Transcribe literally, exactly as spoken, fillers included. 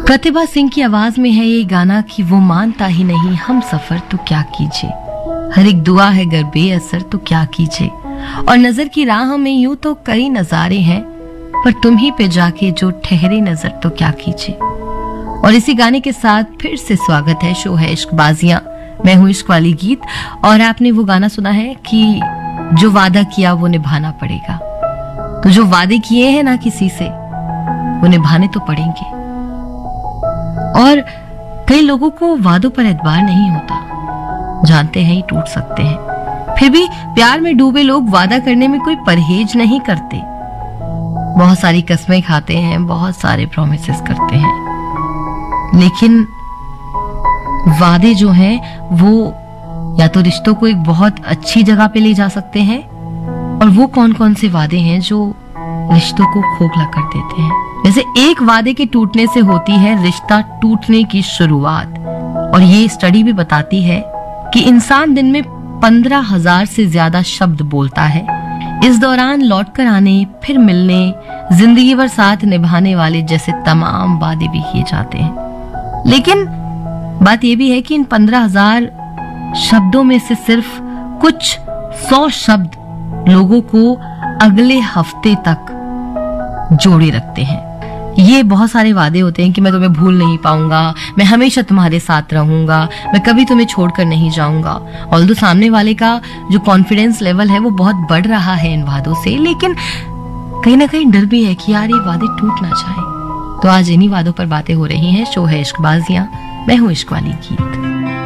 प्रतिभा सिंह की आवाज में है ये गाना कि वो मानता ही नहीं हम सफर तो क्या कीजिए, हर एक दुआ है गर बेअसर तो क्या कीजिए, और नजर की राह में यूं तो कई नजारे हैं पर तुम ही पे जाके जो ठहरे नजर तो क्या कीजिए। और इसी गाने के साथ फिर से स्वागत है, शो है इश्क बाजियां, मैं हूं इश्क वाली गीत। और आपने वो गाना सुना है कि जो वादा किया वो निभाना पड़ेगा। तो जो वादे किए हैं ना किसी से वो निभाने तो पड़ेंगे। और कई लोगों को वादों पर एतबार नहीं होता, जानते हैं ही टूट सकते हैं, फिर भी प्यार में डूबे लोग वादा करने में कोई परहेज नहीं करते, बहुत सारी कस्में खाते हैं, बहुत सारे प्रॉमिसेस करते हैं। लेकिन वादे जो हैं वो या तो रिश्तों को एक बहुत अच्छी जगह पे ले जा सकते हैं, और वो कौन कौन से वादे हैं जो रिश्तों को खोखला कर देते हैं। जैसे एक वादे के टूटने से होती है रिश्ता टूटने की शुरुआत। और ये स्टडी भी बताती है कि इंसान दिन में पंद्रह हजार से ज्यादा शब्द बोलता है। इस दौरान लौटकर आने, फिर मिलने, जिंदगी भर साथ निभाने वाले जैसे तमाम वादे भी किए जाते हैं। लेकिन बात यह भी है कि इन पंद्रह हजार शब्दों में से सिर्फ कुछ सौ शब्द लोगों को अगले हफ्ते तक जोड़े रखते हैं। ये बहुत सारे वादे होते हैं कि मैं तुम्हें भूल नहीं पाऊंगा, मैं हमेशा तुम्हारे साथ रहूंगा, मैं कभी तुम्हें छोड़कर नहीं जाऊंगा। ऑल्दो सामने वाले का जो कॉन्फिडेंस लेवल है वो बहुत बढ़ रहा है इन वादों से, लेकिन कहीं ना कहीं डर भी है कि यार ये वादे टूट ना जाए। तो आज इन्हीं वादों पर बातें हो रही हैं। शो है इश्क बाजियां, मैं हूं इश्क वाली गीत।